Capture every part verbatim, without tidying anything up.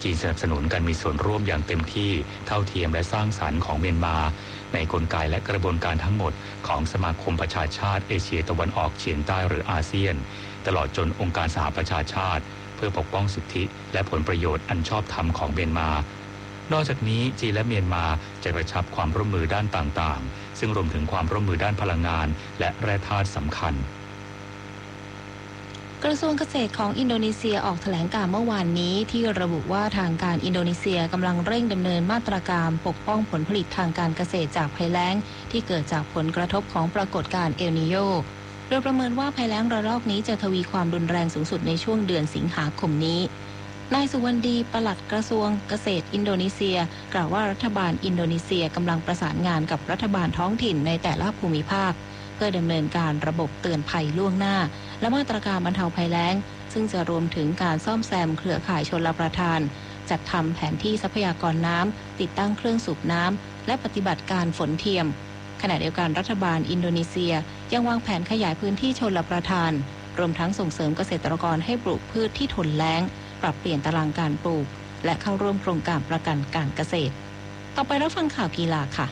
จีนสนับสนุนการมีส่วนร่วมอย่างเต็มที่เท่าเทียมและสร้างสรรค์ของเมียนมาในกลไกและกระบวนการทั้งหมดของสมาคมประชาชาติเอเชียตะวันออกเฉียงใต้หรืออาเซียนตลอดจนองค์การสหประชาชาติเพื่อปกป้องสิทธิและผลประโยชน์อันชอบธรรมของเมียนมานอกจากนี้จีนและเมียนมาจะกระชับความร่วมมือด้านต่างๆซึ่งรวมถึงความร่วมมือด้านพลังงานและแร่ธาตุสำคัญกระทรวงเกษตรของอินโดนีเซียออกแถลงการเมื่อวานนี้ที่ระบุว่าทางการอินโดนีเซียกำลังเร่งดำเนินมาตรการปกป้องผลผลิตทางการเกษตรจากภัยแล้งที่เกิดจากผลกระทบของปรากฏการณ์เอลนีโญโดยประเมินว่าภัยแล้งระลอกนี้จะทวีความรุนแรงสูงสุดในช่วงเดือนสิงหาคมนี้นายสุวรรณดีปลัดกระทรวงเกษตรอินโดนีเซียกล่าวว่ารัฐบาลอินโดนีเซียกำลังประสานงานกับรัฐบาลท้องถิ่นในแต่ละภูมิภาคเพื่อดำเนินการระบบเตือนภัยล่วงหน้าและมาตรการบรรเทาภัยแล้งซึ่งจะรวมถึงการซ่อมแซมเครือข่ายชลประทานจัดทำแผนที่ทรัพยากรน้ำติดตั้งเครื่องสูบน้ำและปฏิบัติการฝนเทียมขณะเดียวกันรัฐบาลอินโดนีเซียยังวางแผนขยายพื้นที่ชลประทานรวมทั้งส่งเสริมเกษตรกรให้ปลูกพืชที่ทนแล้งปรับเปลี่ยนตารางการปลูกและเข้าร่วมโครงการประกันการเกษตรต่อไปรับฟังข่าวกีฬาค่ะ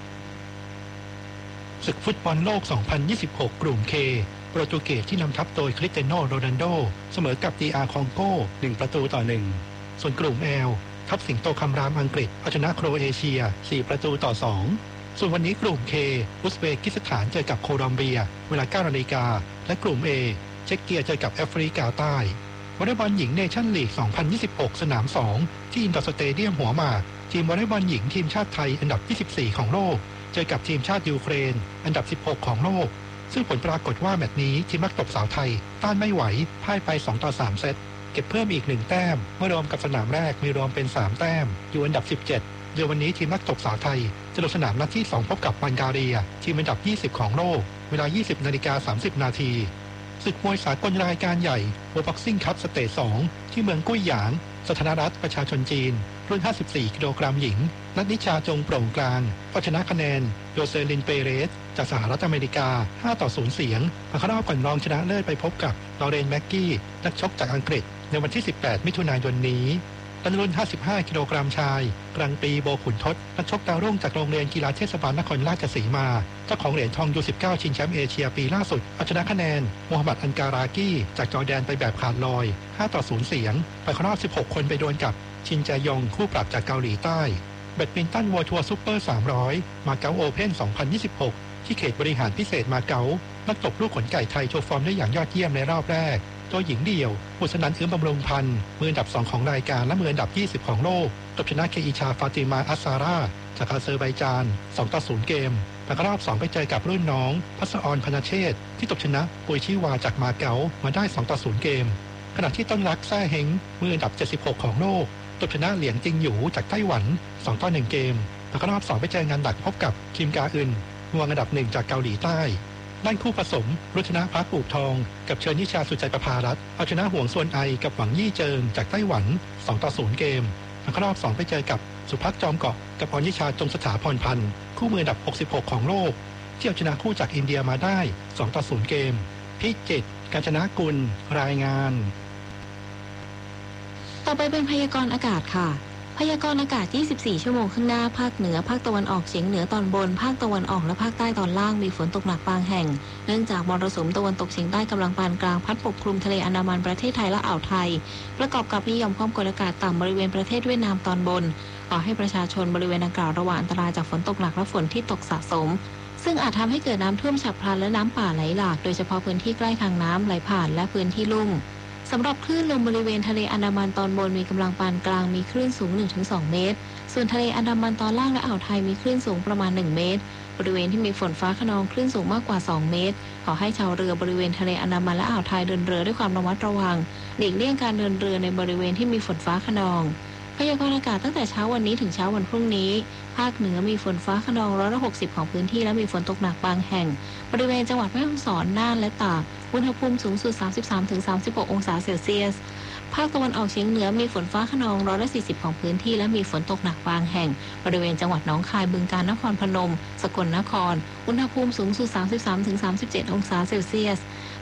ศึกฟุตบอลโลก สองพันยี่สิบหก กลุ่ม K โปรตุเกสที่นำทัพโดยคริสเตียโนโรนัลโดเสมอกับ ดี อาร์ คองโกหนึ่งประตูต่อหนึ่งส่วนกลุ่ม L ทัพสิงโตคำรามอังกฤษเอาชนะโครเอเชียสี่ประตูต่อสองส่วนวันนี้กลุ่ม K อุซเบกิสถานเจอกับโคลอมเบียเวลา เก้านาฬิกาและกลุ่ม A เช็กเกียเจอกับแอฟริกาใต้วอลเลย์บอลหญิงเนชั่นลีก สองพันยี่สิบหก สนามสองที่อินดอร์สเตเดียมหัวหมากทีมวอลเลย์บอลหญิงทีมชาติไทยอันดับยี่สิบสี่ของโลกเจอกับทีมชาติยูเครนอันดับสิบหกของโลกซึ่งผลปรากฏว่าแมตช์นี้ทีมนักตบสาวไทยต้านไม่ไหวพ่ายไปสองต่อสามเซตเก็บเพิ่มอีกหนึ่งแต้มเมื่อรวมกับสนามแรกมีรวมเป็นสามแต้มอยู่อันดับสิบเจ็ดโดยวันนี้ทีมนักตบสาวไทยจะลงสนามนัดที่สองพบกับบัลแกเรียทีมอันดับยี่สิบของโลกเวลา ยี่สิบนาฬิกาสามสิบนาทีศึกมวยสากลรายการใหญ่ World Boxing Cup สเตจสองที่เมืองกุ้ยหยางสาธารณรัฐประชาชนจีนรุ่นห้าสิบสี่กิโลกรัมหญิงนัทนิชาจงโปร่งกลางก็ชนะคะแนนโยเซลินเปเรสจากสหรัฐอเมริกาห้าต่อศูนย์เสียงมาเข้ารอบก่อนรองชนะเลิศไปพบกับลอเรนแม็กกี้นักชกจากอังกฤษในวันที่สิบแปดมิถุนายนนี้รุ่นห้าสิบห้ากิโลกรัมชายกลางปีโบขุนทศนักชกดาวรุ่งจากโรงเรียนกีฬาเทศบาลนครราชสีมาเจ้าของเหรียญทองยูสิบเก้าชิงแชมป์เอเชียปีล่าสุดเอาชนะคะแนนโมฮัมหมัดอันการากี้จากจอร์แดนไปแบบขาดลอยห้าต่อศูนย์เสียงไปเข้ารอบสิบหกคนไปดวลกับชินแจยองคู่ปรับจากเกาหลีใต้แบดมินตันวอร์ทัวร์ซุปเปอร์สามร้อยมาเก๊าโอเพ่นสองพันยี่สิบหกที่เขตบริหารพิเศษมาเก๊านักตบลูกขนไก่ไทยโชว์ฟอร์มได้อย่างยอดเยี่ยมในรอบแรกตัวหญิงเดี่ยวบุษนันท์ เอื้อมบำรุงพันธ์มืออันดับสองของรายการและมืออันดับยี่สิบของโลกตบชนะเคอิชาฟาติมาอัสซาร่าจากอาเซอร์ไบจานสองต่อศูนย์เกมแต่รอบสองไปเจอกับรุ่นน้องพัสอรพนเชษฐ์ที่ตบชนะปุยชิวาจากมาเก๊ามาได้สองต่อศูนย์เกมขณะที่ต้นรักแซ่เฮงมืออันดับเจ็ดสิบหกของโลกตบชนะเหลียงจิงหยูจากไต้หวันสองต่อหนึ่งเกมแต่รอบสองไปเจองานหนักพบกับคิมกาอึนมืออันดับหนึ่งจากเกาหลีใต้ด้านคู่ผสมรุชนะพักอู่ทองกับเชิญนิชาสุใจประภารัตน์เอาชนะห่วงส่วนไอกับหวังยี่เจิงจากไต้หวันสองต่อศูนย์เกมแล้วก็รอบสองไปเจอกับสุภักจอมเกาะกับอรนิชาจงสถาพรพันธ์คู่มืออันดับหกสิบหกของโลกที่เอาชนะคู่จากอินเดียมาได้สองต่อศูนย์เกมพิจิตรกาญจนกุลรายงานต่อไปเป็นพยากรณ์อากาศค่ะพยากรณ์อากาศยี่สิบสี่ชั่วโมงข้างหน้าภาคเหนือภาคตะวันออกเฉียงเหนือตอนบนภาคตะวันออกและภาคใต้ตอนล่างมีฝนตกหนักบางแห่งเนื่องจากมรสุมตะวันตกเฉียงใต้กำลังปานกลางพัดปกคลุมทะเลอันดามันประเทศไทยและอ่าวไทยประกอบกับมีหย่อมความกดอากาศต่ำบริเวณประเทศเวียดนามตอนบนขอให้ประชาชนบริเวณดังกล่าวระวังอันตรายจากฝนตกหนักและฝนที่ตกสะสมซึ่งอาจทำให้เกิดน้ำท่วมฉับพลันและน้ำป่าไหลหลากโดยเฉพาะพื้นที่ใกล้ทางน้ำไหลผ่านและพื้นที่ลุ่มสำหรับคลื่นลมบริเวณทะเลอันดามันตอนบนมีกำลังปานกลางมีคลื่นสูง หนึ่งถึงสอง เมตรส่วนทะเลอันดามันตอนล่างและอ่าวไทยมีคลื่นสูงประมาณหนึ่งเมตรบริเวณที่มีฝนฟ้าคะนองคลื่นสูงมากกว่าสองเมตรขอให้ชาวเรือบริเวณทะเลอันดามันและอ่าวไทยเดินเรือด้วยความระมัดระวังหลีกเลี่ยงการเดินเรือในบริเวณที่มีฝนฟ้าคะนองพยากรณ์อากาศตั้งแต่เช้าวันนี้ถึงเช้าวันพรุ่งนี้ภาคเหนือมีฝนฟ้าคะนองร้อยละหกสิบของพื้นที่และมีฝนตกหนักบางแห่งบริเวณจังหวัดแม่ฮ่องสอนน่านและตากอุณหภูมิสูงสุด สามสิบสามถึงสามสิบหก องศาเซลเซียสภาคตะวันออกเฉียงเหนือมีฝนฟ้าคะนองร้อยละสี่สิบของพื้นที่และมีฝนตกหนักบางแห่งบริเวณจังหวัดหนองคายบึงกาฬนครพนมสกลนครอุณหภูมิสูงสุด สามสิบสามถึงสามสิบเจ็ด องศาเซลเซียส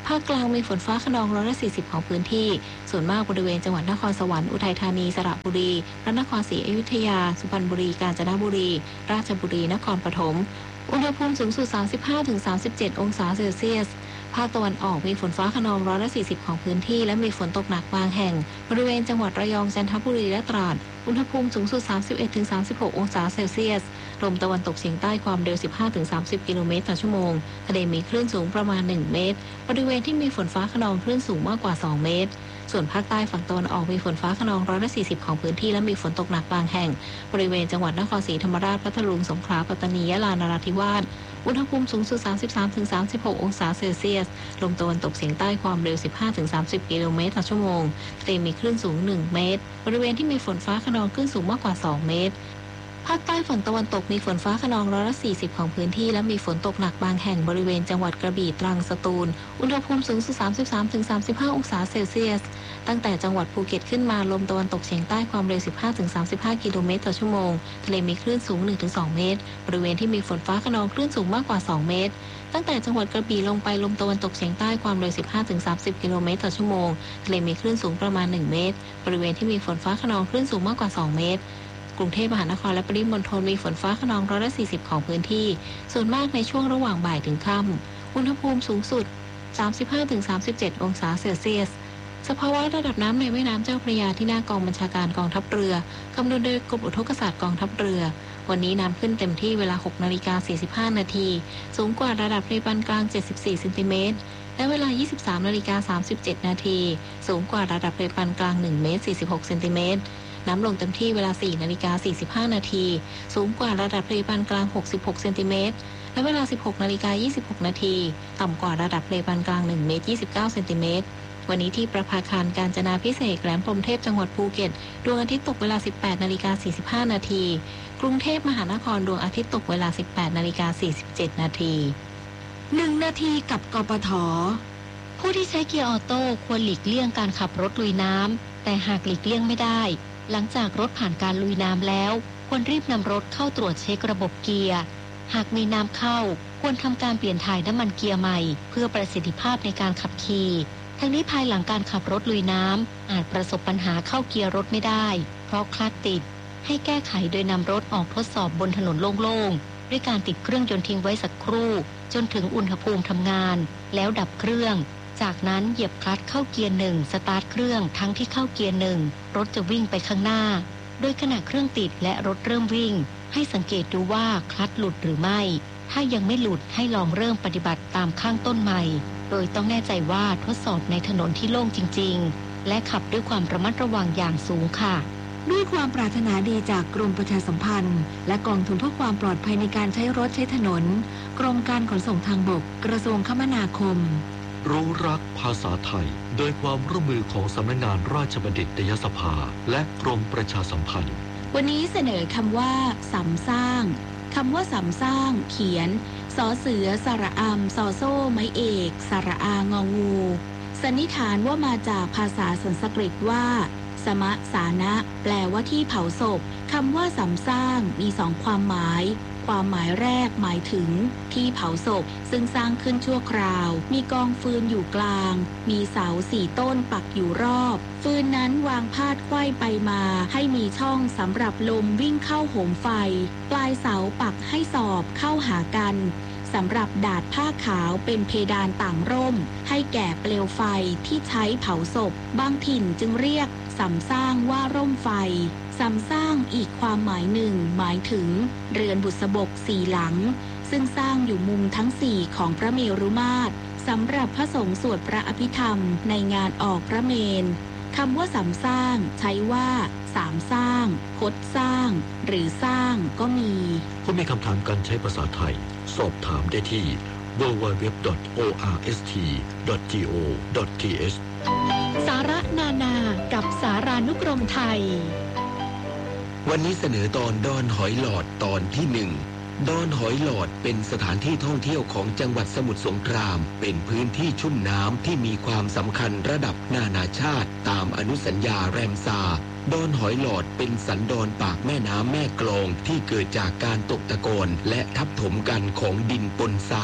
ภาคกลางมีฝนฟ้าคะนองร้อยละสี่สิบของพื้นที่ส่วนมากบริเวณจังหวัดนครสวรรค์อุทัยธานีสระบุรีพระนครศรีอยุธยาสุพรรณบุรีกาญจนบุรีราชบุรีนครปฐมอุณหภูมิสูงสุด สามสิบห้าถึงสามสิบเจ็ด องศาเซลเซียสภาคตะวันออกมีฝนฟ้าคะนองร้อยละสี่สิบของพื้นที่และมีฝนตกหนักบางแห่งบริเวณจังหวัดระยองจันทบุรีและตราดอุณหภูมิสูงสุด สามสิบเอ็ดถึงสามสิบหก องศาเซลเซียสลมตะวันตกเฉียงใต้ความเร็ว สิบห้าถึงสามสิบ กิโลเมตรต่อชั่วโมงทะเลมีคลื่นสูงประมาณหนึ่งเมตรบริเวณที่มีฝนฟ้าคะนองคลื่นสูงมากกว่าสองเมตรส่วนภาคใต้ฝั่งตะวันออกมีฝนฟ้าคะนองร้อยละสี่สิบของพื้นที่และมีฝนตกหนักบางแห่งบริเวณจังหวัดนครศรีธรรมราชพัทลุงสงขลาปัตตานียะลานราธิวาสอุณหภูมิสูงสุด สามสิบสามถึงสามสิบหก องศาเซลเซียสลมตะวันตกเฉียงใต้ความเร็ว สิบห้าถึงสามสิบ กิโลเมตรต่อชั่วโมงทะเลมีคลื่นสูงหนึ่งเมตรบริเวณที่มีฝนฟ้าคะนองคลื่นสูงมากกว่าสองเมตรภาคใต้ฝั่งตะวันตกมีฝนฟ้าคะนองร้อยละสี่สิบของพื้นที่และมีฝนตกหนักบางแห่งบริเวณจังหวัดกระบี่ตรังสตูลอุณหภูมิสูงสุด สามสิบสามถึงสามสิบห้า องศาเซลเซียสตั้งแต่จังหวัดภูเก็ตขึ้นมาลมตะวันตกเฉียงใต้ความเร็ว สิบห้าถึงสามสิบห้า กิโลเมตรต่อชั่วโมงทะเลมีคลื่นสูง หนึ่งถึงสอง เมตรบริเวณที่มีฝนฟ้าคะนองคลื่นสูงมากกว่าสองเมตรตั้งแต่จังหวัดกระบี่ลงไปลมตะวันตกเฉียงใต้ความเร็ว สิบห้าถึงสามสิบ กิโลเมตรต่อชั่วโมงทะเลมีคลื่นสูงประมาณหนึ่งเมตรบริเวณที่มีฝนฟ้าคะนองคลื่นสูงมากกว่าสองเมตรกรุงเทพมหานครและปริมณฑลมีฝนฟ้าคะนองร้อยละสี่สิบของพื้นที่ส่วนมากในช่วงระหว่างบ่ายถึงค่ำอุณหภูมิสูงสุด สามสิบห้าถึงสามสิบเจ็ด องศาเซลเซียสสภาวะระดับน้ำในแม่น้ำเจ้าพระยาที่หน้ากองบัญชาการกองทัพเรือกำหนดโดยกรมอุทกศาสตร์กองทัพเรือวันนี้น้ำขึ้นเต็มที่เวลา หกนาฬิกาสี่สิบห้า นาทีสูงกว่าระดับทะเลปานกลางเจ็ดสิบสี่เซนติเมตรและเวลา ยี่สิบสามนาฬิกาสามสิบเจ็ด นาทีสูงกว่าระดับทะเลปานกลางหนึ่งเมตรสี่สิบหกเซนติเมตรน้ำลงเต็มที่เวลา สี่นาฬิกาสี่สิบห้า นาทีสูงกว่าระดับทะเลปานกลางหกสิบหกเซนติเมตรและเวลา สิบหกนาฬิกายี่สิบหก นาทีต่ำกว่าระดับทะเลปานกลางหนึ่งเมตรยี่สิบเก้าเซนติเมตรวันนี้ที่ประภาคารกาญจนาภิเษกแหลมพรหมเทพจังหวัดภูเก็ตดวงอาทิตย์ตกเวลา สิบแปดนาฬิกาสี่สิบห้า นาทีกรุงเทพมหานครดวงอาทิตย์ตกเวลา สิบแปดนาฬิกาสี่สิบเจ็ด นาทีหนึ่งนาทีกับกปท.ผู้ที่ใช้เกียร์ออโต้ควรหลีกเลี่ยงการขับรถลุยน้ำแต่หากหลีกเลี่ยงไม่ได้หลังจากรถผ่านการลุยน้ำแล้วควรรีบนำรถเข้าตรวจเช็คระบบเกียร์หากมีน้ำเข้าควรทำการเปลี่ยนถ่ายน้ำมันเกียร์ใหม่เพื่อประสิทธิภาพในการขับขี่ทั้งนี้ภายหลังการขับรถลุยน้ำอาจประสบปัญหาเข้าเกียร์รถไม่ได้เพราะคลัตช์ติดให้แก้ไขโดยนำรถออกทดสอบบนถนนโล่งๆด้วยการติดเครื่องยนต์ทิ้งไว้สักครู่จนถึงอุณหภูมิทำงานแล้วดับเครื่องจากนั้นเหยียบคลัตช์เข้าเกียร์หนึ่งสตาร์ทเครื่องทั้งที่เข้าเกียร์หนึ่งรถจะวิ่งไปข้างหน้าโดยขณะเครื่องติดและรถเริ่มวิ่งให้สังเกตดูว่าคลัตช์หลุดหรือไม่ถ้ายังไม่หลุดให้ลองเริ่มปฏิบัติตามข้างต้นใหม่โดยต้องแน่ใจว่าทดสอบในถนนที่โล่งจริงๆและขับด้วยความระมัดระวังอย่างสูงค่ะด้วยความปรารถนาดีจากกรมประชาสัมพันธ์และกองทุนเพื่อความปลอดภัยในการใช้รถใช้ถนนกรมการขนส่งทางบกกระทรวงคมนาคมรู้รักภาษาไทยโดยความร่วมมือของสำนักงานราชบัณฑิตยสภาและกรมประชาสัมพันธ์วันนี้เสนอคำว่าสำสร้างคำว่าสำสร้างเขียนสอเสือสระอำสอโซ่ไม้เอกสระอางองูสันนิษฐานว่ามาจากภาษาสันสกฤตว่าสมะสานะแปลว่าที่เผาศพคำว่าสำสร้างมีสองความหมายความหมายแรกหมายถึงที่เผาศพซึ่งสร้างขึ้นชั่วคราวมีกองฟืนอยู่กลางมีเสาสี่ต้นปักอยู่รอบฟืนนั้นวางพาดไขว้ไปมาให้มีช่องสำหรับลมวิ่งเข้าโหมไฟปลายเสาปักให้สอบเข้าหากันสำหรับดาดผ้าขาวเป็นเพดานต่างร่มให้แก่เปลวไฟที่ใช้เผาศพบางถิ่นจึงเรียกสำสร้างว่าร่มไฟสำสร้างอีกความหมายหนึ่งหมายถึงเรือนบุษบกสี่หลังซึ่งสร้างอยู่มุมทั้งสี่ของพระเมรุมาตรสำหรับพระสงฆ์สวดพระอภิธรรมในงานออกพระเมรุคำว่าสำสร้างใช้ว่าสามสร้างคดสร้างหรือสร้างก็มีผู้มีคำถามการใช้ภาษาไทยสอบถามได้ที่ ดับเบิลยู ดับเบิลยู ดับเบิลยู ดอท โอ อาร์ เอส ที ดอท จี โอ ดอท ที เอชสาระนานากับสารานุกรมไทยวันนี้เสนอตอนดอนหอยหลอดตอนที่หนึ่งดอนหอยหลอดเป็นสถานที่ท่องเที่ยวของจังหวัดสมุทรสงครามเป็นพื้นที่ชุ่มน้ำที่มีความสำคัญระดับนานาชาติตามอนุสัญญาแรมซาร์ดอนหอยหลอดเป็นสันดอนปากแม่น้ำแม่กลองที่เกิดจากการตกตะกอนและทับถมกันของดินปนทราย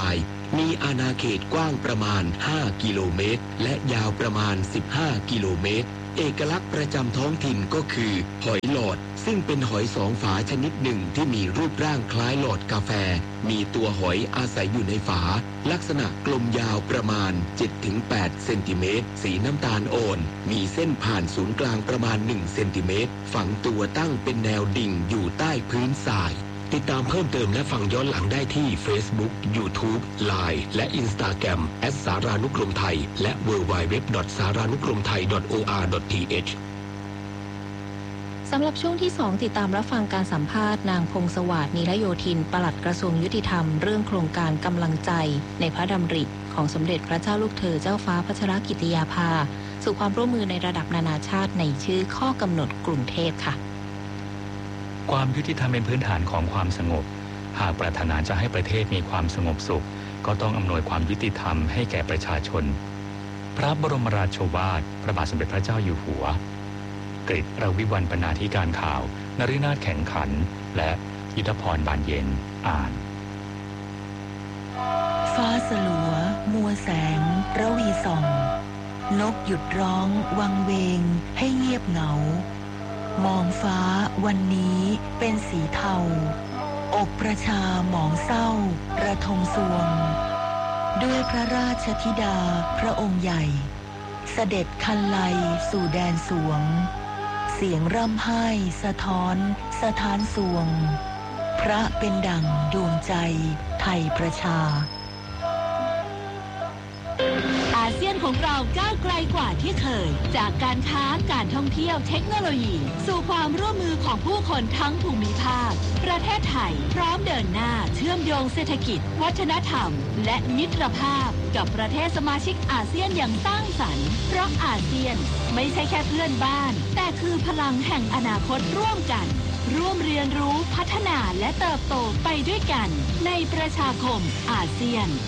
มีอาณาเขตกว้างประมาณห้ากิโลเมตรและยาวประมาณสิบห้ากิโลเมตรเอกลักษณ์ประจำท้องถิ่นก็คือหอยหลอดซึ่งเป็นหอยสองฝาชนิดหนึ่งที่มีรูปร่างคล้ายหลอดกาแฟมีตัวหอยอาศัยอยู่ในฝาลักษณะกลมยาวประมาณ เจ็ดถึงแปด เซนติเมตรสีน้ำตาลอ่อนมีเส้นผ่านศูนย์กลางประมาณหนึ่งเซนติเมตรฝังตัวตั้งเป็นแนวดิ่งอยู่ใต้พื้นทรายติดตามเพิ่มเติมและฟังย้อนหลังได้ที่ Facebook YouTube ไลน์ และ Instagram แอท สารานุกรมไทยและ ดับเบิลยู ดับเบิลยู ดับเบิลยู ดอท สารานุกรมไทย ดอท โอ อาร์ ดอท ที เอชสำหรับช่วงที่สองติดตามรับฟังการสัมภาษณ์นางพงศวาสนีลโยธินปลัดกระทรวงยุติธรรมเรื่องโครงการกำลังใจในพระดำริของสมเด็จพระเจ้าลูกเธอเจ้าฟ้าพัชรกิติยาภาสู่ความร่วมมือในระดับนานาชาติในชื่อข้อกำหนดกรุงเทพค่ะความยุติธรรมเป็นพื้นฐานของความสงบหากปรารถนาจะให้ประเทศมีความสงบสุขก็ต้องอำนวยความยุติธรรมให้แก่ประชาชนพระบรมราโชวาทพระบาทสมเด็จพระเจ้าอยู่หัวกฤษรวิวัลย์บรรณาธิการข่าวนฤนาถแข่งขันและยุทธพรบานเย็นอ่านฟ้าสลัวมัวแสงระวีส่องนกหยุดร้องวังเวงให้เงียบเหงามองฟ้าวันนี้เป็นสีเทาอกประชาหมองเศร้าระทมสวงด้วยพระราชธิดาพระองค์ใหญ่เสด็จคันไลสู่แดนสวงเสียงร่ำไห้สะท้อนสะท้านสวงพระเป็นดั่งดวงใจไทยประชาอาเซียนของเราก้าวไกลกว่าที่เคยจากการค้าการท่องเที่ยวเทคโนโลยีสู่ความร่วมมือของผู้คนทั้งภูมิภาคประเทศไทยพร้อมเดินหน้าเชื่อมโยงเศรษฐกิจวัฒนธรรมและมิตรภาพกับประเทศสมาชิกอาเซียนอย่างสร้างสรรค์เพราะอาเซียนไม่ใช่แค่เพื่อนบ้านแต่คือพลังแห่งอนาคตร่วมกันร่วมเรียนรู้พัฒนาและเติบโตไปด้วยกันในประชาคมอาเซียน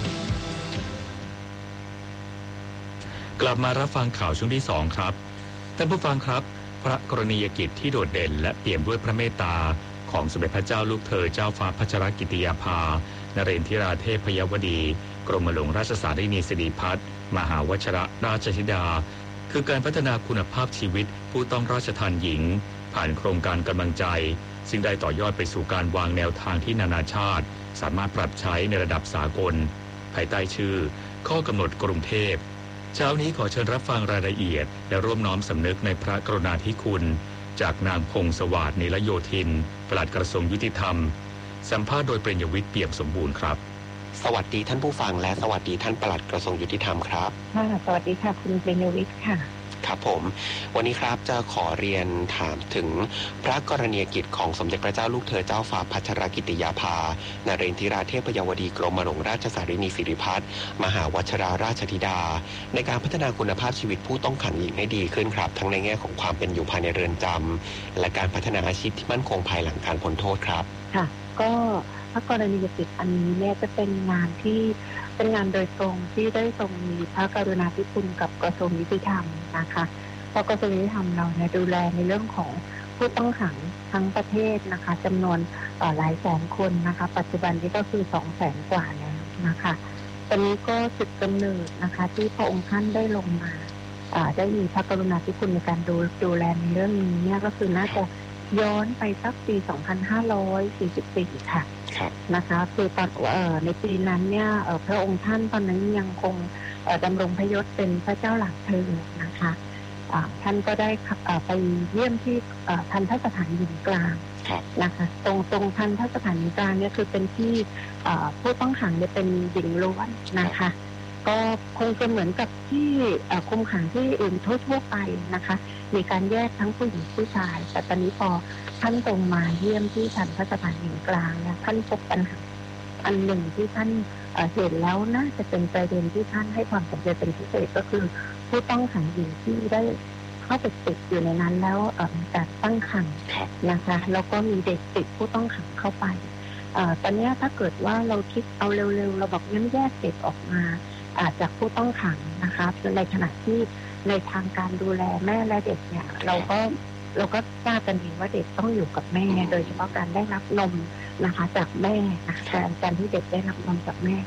กลับมารับฟังข่าวช่วงที่สองครับท่านผู้ฟังครับพระกรณียกิจที่โดดเด่นและเปี่ยมด้วยพระเมตตาของสมเด็จพระเจ้าลูกเธอเจ้าฟ้าพัชรกิติยาภานเรนทิราเทพยวดีกรมหลวงราชสารินีสิริพัฒน์มหาวชิรราชธิดาคือการพัฒนาคุณภาพชีวิตผู้ต้องราชทานหญิงผ่านโครงการกำลังใจซึ่งได้ต่อยอดไปสู่การวางแนวทางที่นานาชาติสามารถปรับใช้ในระดับสากลภายใต้ชื่อข้อกำหนดกรุงเทพเช้านี้ขอเชิญรับฟังรายละเอียดและร่วมน้อมสำนึกในพระกรุณาธิคุณจากนางพงศวาสนีลโยธินปลัดกระทรวงยุติธรรมสัมภาษณ์โดยเปรญยวิทย์เปี่ยมสมบูรณ์ครับสวัสดีท่านผู้ฟังและสวัสดีท่านปลัดกระทรวงยุติธรรมครับค่ะสวัสดีค่ะคุณเปรญยวิทย์ค่ะครับผมวันนี้ครับจะขอเรียนถามถึงพระกรณียกิจของสมเด็จพระเจ้าลูกเธอเจ้าฟ้าพัชรกิติยาภานเรนทิราเทพยวดีกรมหลวงราชสารินีสิริพัฒน์มหาวชิราราชธิดาในการพัฒนาคุณภาพชีวิตผู้ต้องขังหญิงให้ดีขึ้นครับทั้งในแง่ของความเป็นอยู่ภายในเรือนจำและการพัฒนาอาชีพที่มั่นคงภายหลังการพ้นโทษครับค่ะก็พระกรณียกิจอันนี้เนี่ยจะเป็นงานที่เป็นงานโดยตรงที่ได้ทรงมีพระกรุณาธิคุณกับกระทรวงยุติธรรมนะคะเพราะกระทรวงยุติธรรมเราเนี่ยดูแลในเรื่องของผู้ต้องขังทั้งประเทศนะคะจำนวนหลายแสนคนนะคะปัจจุบันนี้ก็คือสองแสนกว่าแล้วนะคะตอนนี้ก็จุดกำเนิดนะคะที่พระองค์ท่านได้ลงมาได้มีพระกรุณาธิคุณในการดูดูแลในเรื่องนี้เนี่ยก็คือน่าจะย้อนไปสักปีสองพันห้าร้อยสี่สิบสี่ค่ะนะคะคือตอนเอ่อในปีนั้นเนี่ยพระองค์ท่านตอนนั้นยังคงดำรงพระยศเป็นพระเจ้าหลักเธอนะคะท่านก็ได้ไปเยี่ยมที่ทันทสถานหญิงกลางนะคะตรงตรงทันทสถานหญิงกลางเนี่ยคือเป็นที่ผู้ต้องขังเนี่ยเป็นหญิงล้วนนะคะก็คงจะเหมือนกับที่คุมขังที่อื่นทั่วๆไปนะคะมีการแยกทั้งผู้หญิงผู้ชายแต่ตอนนี้พอท่านตรงมาเยี่ยมที่ทันทสถานหญิงกลางเนี่ยท่านพบปัญหาอันหนึ่งที่ท่านเห็นแล้วน่าจะเป็นประเด็นที่ท่านให้ความสนใจเป็นพิเศษก็คือผู้ต้องขังหญิงที่ได้เข้าไปติดอยู่ในนั้นแล้วมีการตั้งครรภ์นะคะแล้วก็มีเด็กติดผู้ต้องขังเข้าไปตอนนี้ถ้าเกิดว่าเราคิดเอาเร็วๆเราบอกงั้นแยกเด็กออกมาจากผู้ต้องขังนะคะในขณะที่ในทางการดูแลแม่และเด็กเนี่ยเราก็เราก็ทราบกันดีว่าเด็กต้องอยู่กับแม่โดยเฉพาะการได้รับนมนะคะจากแม่นะคะการที่เด็กได้รับนมจากแม่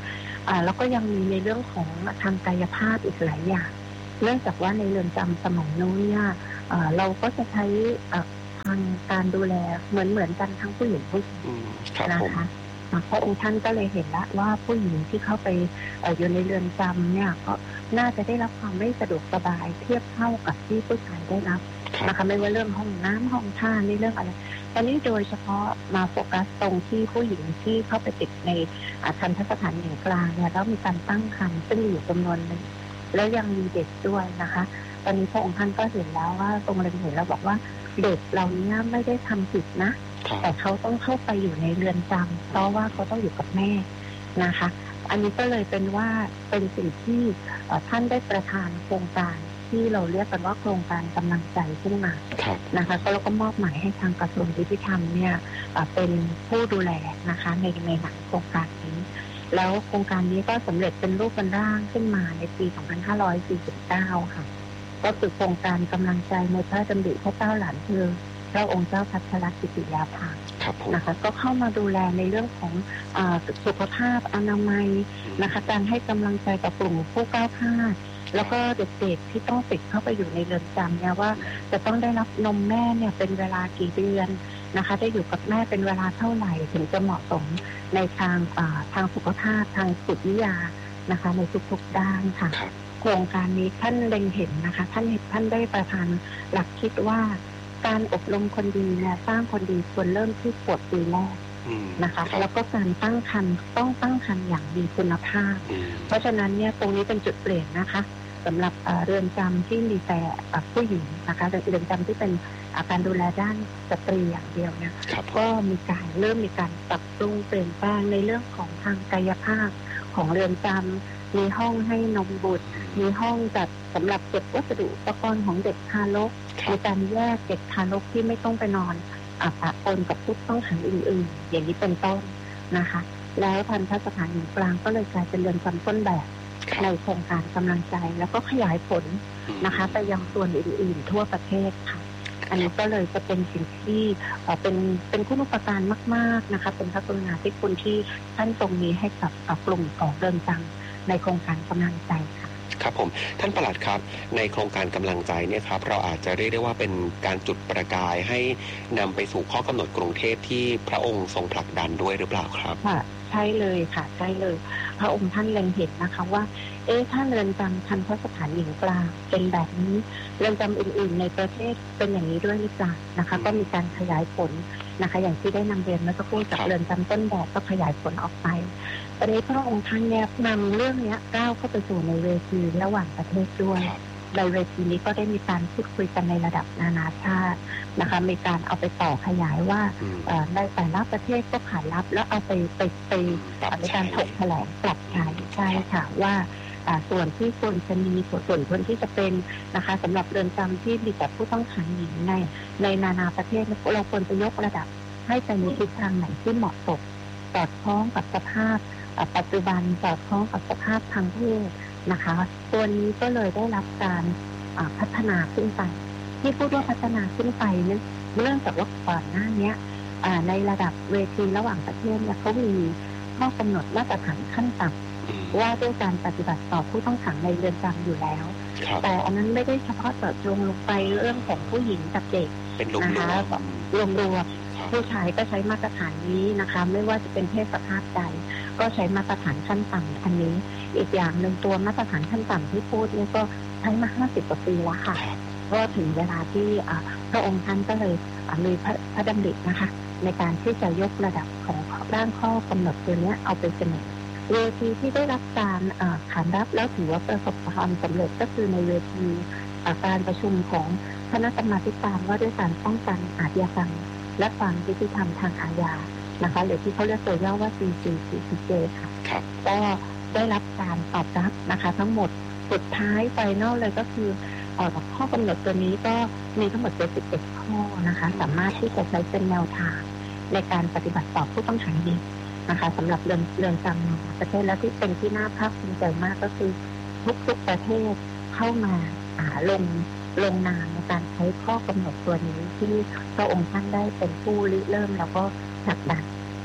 อ่าแล้วก็ยังมีในเรื่องของทางกายภาพอีกหลายอย่างเนื่องจากว่าในเรือนจำสมัยนู้นเนี่ยเราก็จะใช้ทางการดูแลเหมือนเหมือนกันทั้งผู้หญิงผู้ชายนะคะพระองค์ท่านก็เลยเห็นแล้วว่าผู้หญิงที่เข้าไปอยู่ในเรือนจำเนี่ยก็น่าจะได้รับความไม่สะดวกสบายเทียบเท่ากับที่ผู้ชายได้รับนะคะไม่ว่าเรื่องห้องน้ำห้องท่าในเรื่องอะไรตอนนี้โดยเฉพาะมาโฟกัสตรงที่ผู้หญิงที่เข้าไปติดในทันตสถานหญิงกลางเนี่ยแล้วมีการตั้งครรภ์ซึ่งอยู่จำนวนหนึ่งแล้วยังมีเด็กด้วยนะคะตอนนี้พระองค์ท่านก็เห็นแล้วว่าตรงเล็งเห็นแล้วบอกว่าเด็กเหล่านี้ไม่ได้ทำผิดนะแต่เขาต้องเข้าไปอยู่ในเรือนจำเพราะว่าเขาต้องอยู่กับแม่นะคะอันนี้ก็เลยเป็นว่าเป็นสิ่งที่ท่านได้ประทานโครงการที่เราเรียกกันว่าโครงการกำลังใจขึ้นมานะคะก็แล้วก็มอบหมายให้ทางกระทรวงยุติธรรมเนี่ยเป็นผู้ดูแลนะคะในในหลังโครงการนี้แล้วโครงการนี้ก็สำเร็จเป็นรูปเป็นร่างขึ้นมาในปีสองพันห้าร้อยสี่สิบเก้าค่ะก็คือโครงการกำลังใจในพระดำริพระเจ้าหลานเธอพระองค์เจ้าพัชรกิติยาภานะคะก็เข้ามาดูแลในเรื่องของสุขภาพอนามัยนะคะการให้กำลังใจกับกลุ่มผู้ก้าวข้ามแล้วก็เด็กๆที่ต้องติดเข้าไปอยู่ในเรือนจำเนี่ยว่าจะต้องได้รับนมแม่เนี่ยเป็นเวลากี่เดือนนะคะได้อยู่กับแม่เป็นเวลาเท่าไหร่ถึงจะเหมาะสมในทางทางสุขภาพทางจิตวิทยานะคะในทุกๆด้านค่ะโครงการนี้ท่านเล็งเห็นนะคะท่านท่านได้ประทานหลักคิดว่าการอบรมคนดีเนี่ยสร้างคนดีควรเริ่มที่ขวบปีแรกนะคะแล้วก็การตั้งครรภ์ต้องตั้งครรภ์อย่างมีคุณภาพเพราะฉะนั้นเนี่ยตรงนี้เป็นจุดเปลี่ยนนะคะสำหรับเรือนจำที่มีแต่ผู้หญิงนะคะเรือนจำที่เป็นการดูแลด้านสตรีอย่างเดียวเนี่ยก็มีการเริ่มมีการปรับปรุงเปลี่ยนแปลงในเรื่องของทางกายภาพของเรือนจำมีห้องให้นมบุตรมีห้องจัดสำหรับเก็บวัสดุอุปกรณ์ของเด็กทารกมีการแยกเด็กทารกที่ไม่ต้องไปนอนปะปนกับผู้ต้องขังอื่นๆอย่างนี้เป็นต้นนะคะแล้วทันตสถานหญิงกลางก็เลยกลายเป็นเรือนจำต้นแบบในโครงการกำลังใจแล้วก็ขยายผลนะคะไปยังส่วนอื่นๆทั่วประเทศค่ะอันนี้ก็เลยจะเป็นสิ่งที่เป็นเป็นคุณูปการมากๆนะคะเป็นพระกรุณาธิคุณที่ท่านทรงมีให้กับกลุ่มของเรือนจำในโครงการกำลังใจค่ะครับผมท่านปลัดครับในโครงการกำลังใจเนี่ยครับเราอาจจะเรียกได้ว่าเป็นการจุดประกายให้นำไปสู่ข้อกำหนดกรุงเทพที่พระองค์ทรงผลักดันด้วยหรือเปล่าครับค่ะใช่เลยค่ะใช่เลยพระองค์ท่านเล็งเห็นนะคะว่าเอ๊ะถ้าเรือนจำทันตสถานหญิงกลางเป็นแบบนี้เรือนจำอื่นๆในประเทศเป็นอย่างนี้ด้วยหรือเปล่านะคะก็มีการขยายผลนะคะอย่างที่ได้นำเรียนเมื่อสักครู่จากเรือนจำต้นแบบก็ขยายผลออกไปตอนนี้พระองค์ท่านเนี่ยนำเรื่องนี้ก้าวเข้าไปสู่ในเวทีระหว่างประเทศด้วยในเวทีนี้ก็ได้มีการพูดคุยกันในระดับนานาชาตินะคะมีการเอาไปต่อขยายว่าในแต่ละประเทศก็ขานรับแล้วเอาไปไปไปในการถกแถลงปรับใช้ใช่ค่ะว่าส่วนที่ควรจะมีส่วนส่วนควรที่จะเป็นนะคะสำหรับเรือนจำที่มีแต่ผู้ต้องขังหญิงในในนานาประเทศเราควรจะยกระดับให้ไปในทิศทางไหนที่เหมาะสมสอดคล้องกับสภาพปัจจุบันสอดคล้องกับสภาพทางเพศนะคะตัวนี้ก็เลยได้รับการพัฒนาขึ้นไปที่พูดว่าพัฒนาขึ้นไปเนี่ยเรื่องจากว่าก่อนหน้านี้ในระดับเวทีระหว่างประเทศเนี่ยเขามีข้อกำหนดมาตรฐานขั้นต่ำว่าด้วยการปฏิบัติต่อผู้ต้องขังในเรือนจำอยู่แล้วแต่อันนั้นไม่ได้เฉพาะเจาะจงลงไปเรื่องของผู้หญิงกับเด็กนะคะรวมๆผู้ชายก็ใช้มาตรฐานนี้นะคะไม่ว่าจะเป็นเพศสภาพใดก็ใช้มาตรฐานขั้นต่ำอันนี้อีกอย่างหนึ่งตัวมาตรฐานขั้นต่ำที่พูดเนี่ยก็ใช้มาห้าสิบกว่าปีแล้วค่ะก็ถึงเวลาที่พระองค์ท่านก็เลยมีพระดำรินะคะในการที่จะยกระดับของร่างข้อกำหนดตัวนี้เอาไปเสนอเวทีที่ได้รับการขานรับแล้วถือว่าประสบความสำเร็จก็คือในเวทีการประชุมของคณะกรรมาธิการว่าด้วยการป้องกันอาชญากรรมและความยุติธรรมทางอาญานะคะหรือที่เขาเรียกตัวย่อว่า ซี ซี ซี ซี เจ ค่ะก็ได้รับการตอบรับนะคะทั้งหมดสุดท้ายไฟนอลเลยก็คือออกข้อกำหนดตัวนี้ก็มีทั้งหมดเจ็ดสิบเอ็ดข้อนะคะสามารถที่จะใช้เป็นแนวทางในการปฏิบัติต่อผู้ต้องขังหญิงนะคะสำหรับเรือนเรือนจำประเทศและที่เป็นที่น่าภาคภูมิใจมากก็คือทุกๆประเทศเข้ามาลงลงนามในการใช้ข้อกำหนดตัวนี้ที่พระองค์ท่านได้เป็นผู้ริเริ่มแล้วก็ผลักดัน